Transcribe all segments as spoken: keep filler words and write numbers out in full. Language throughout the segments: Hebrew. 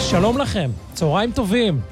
שלום לכם, צהריים טובים.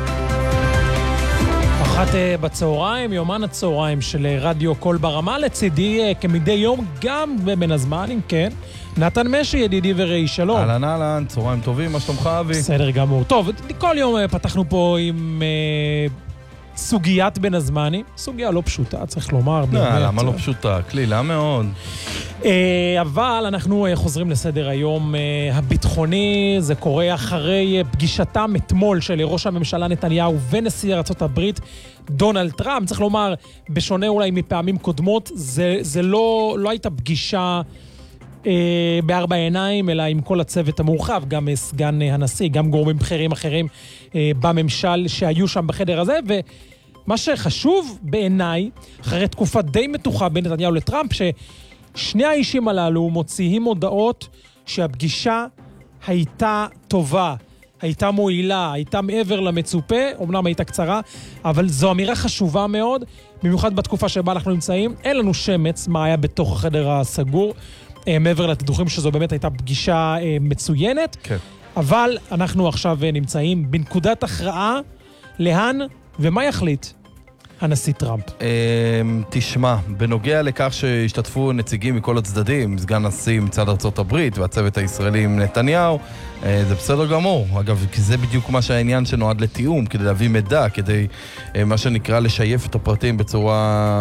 אחת בצהריים, יומן הצהריים של רדיו קול ברמה, לצידי כמדי יום גם בין הזמנים, כן. נתן משי, ידידי וראי, שלום. אהלן אהלן, צהריים טובים, מה שלומך אבי? בסדר גמור. טוב, כל יום פתחנו פה עם אה, סוגיית בין הזמנים, סוגיה לא פשוטה, צריך לומר. לא, למה לא פשוטה? כלילה מאוד. אה, אבל אנחנו אה, חוזרים לסדר היום אה, הביטחוני, זה קורה אחרי אה, פגישתם אתמול של ראש הממשלה נתניהו ונשיא ארצות הברית דונלד טראמפ. צריך לומר, בשונה אולי מפעמים קודמות, זה, זה לא, לא הייתה פגישה אה, בארבע עיניים, אלא עם כל הצוות המורחב, גם אה, סגן אה, הנשיא, גם גורמים בכירים אחרים אה, בממשל שהיו שם בחדר הזה, ומה שחשוב בעיניי, אחרי תקופה די מתוחה בין נתניהו לטראמפ, ששני האישים הללו מוציאים הודעות שהפגישה הייתה טובה, הייתה מועילה, הייתה מעבר למצופה, אומנם הייתה קצרה, אבל זו אמירה חשובה מאוד, במיוחד בתקופה שבה אנחנו נמצאים. אין לנו שמץ מה היה בתוך החדר הסגור, מעבר לתדוכים שזו באמת הייתה פגישה מצוינת, כן. אבל אנחנו עכשיו נמצאים בנקודת הכרעה, לאן ומה יחליט הנשיא טראמפ. תשמע, בנוגע לכך שהשתתפו נציגים מכל הצדדים, סגן נשיא מצד ארצות הברית והצוות הישראלי עם נתניהו, זה בסדר גמור. אגב, כי זה בדיוק מה שהעניין שנועד לתיאום, כדי להביא מידע, כדי מה שנקרא לשייף את הפרטים בצורה